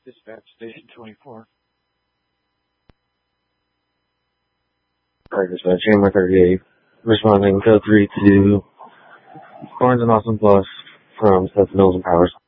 Dispatch Station 24. Alright, dispatch, Jammer 38, responding code 3 to Barnes and Austin Plus from Seth Mills and Powers.